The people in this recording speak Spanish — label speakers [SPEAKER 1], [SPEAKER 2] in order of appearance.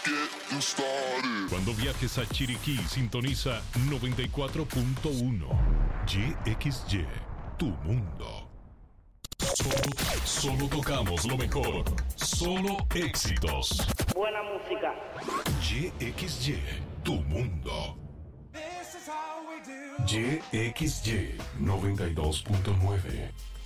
[SPEAKER 1] Cuando viajes a Chiriquí, sintoniza 94.1 YXY, tu mundo. Solo tocamos lo mejor. Solo éxitos.
[SPEAKER 2] Buena música.
[SPEAKER 1] YXY, tu mundo. YXY 92.9.